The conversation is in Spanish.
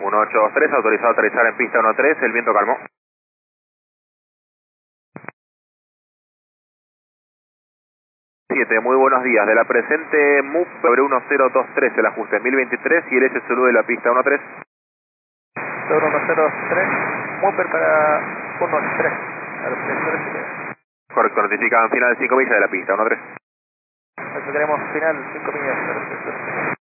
1823, autorizado a aterrizar en pista 13, el viento calmó. 7, muy buenos días. De la presente MUP sobre 1023, el ajuste 1023 y el SSU de la pista 13. Sobre 1023, Mupper para 13. A los 3. Correcto, notificaban final 5 millas de la pista 13. Eso queremos final 5 millas.